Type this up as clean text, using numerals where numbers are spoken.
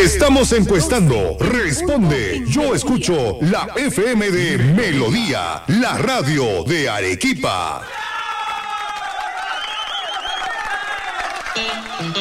Estamos encuestando. Responde. Yo escucho la FM de Melodía, la radio de Arequipa.